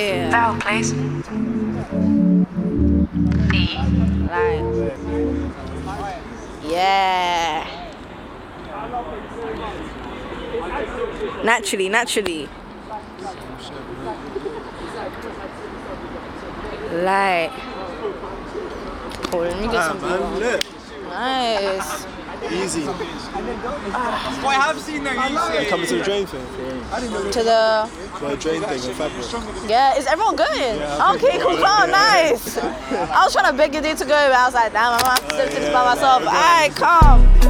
Vowel, please. E. Like, yeah. Naturally. Like, oh, let me get some blue. Nice. Easy. I have seen that easy. Coming to the drain thing. To the Drain thing with fabric. yeah. Is everyone going? Yeah, Okay, cool. Nice. I was trying to beg you to go, but I was like, damn, I'm gonna have to do this by myself. Alright, calm.